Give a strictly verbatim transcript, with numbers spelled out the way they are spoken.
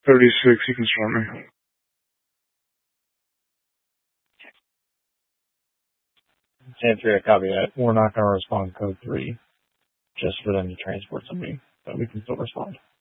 thirty-six, you can start me. ten three, I copy that. We're not going to respond code three just for them to transport somebody, but we can still respond.